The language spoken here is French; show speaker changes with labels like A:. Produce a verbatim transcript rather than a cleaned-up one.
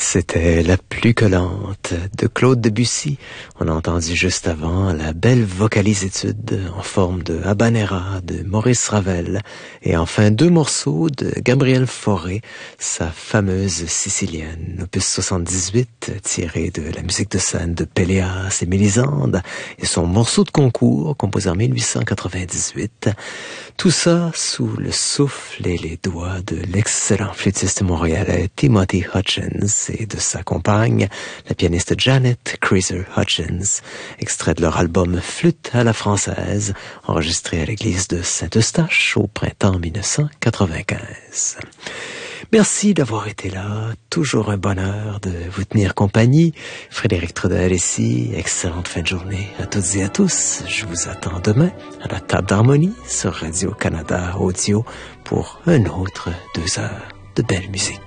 A: C'était La plus que lente de Claude Debussy. On a entendu juste avant la belle vocalisétude en forme de habanera de Maurice Ravel. Et enfin deux morceaux de Gabriel Fauré, sa fameuse sicilienne, opus soixante-dix-huit, tiré de la musique de scène de Péléas et Mélisande, et son morceau de concours, composé en mille huit cent quatre-vingt-dix-huit. Tout ça sous le souffle et les doigts de l'excellent flûtiste montréalais Timothy Hutchins et de sa compagne, la pianiste Janet Kreiser Hutchins, extrait de leur album Flûte à la française, enregistré à l'église de Saint-Eustache au printemps mille neuf cent quatre-vingt-quinze. Merci d'avoir été là, toujours un bonheur de vous tenir compagnie. Frédéric Trudel ici, excellente fin de journée à toutes et à tous. Je vous attends demain à la table d'harmonie sur Radio-Canada Audio pour un autre deux heures de belle musique.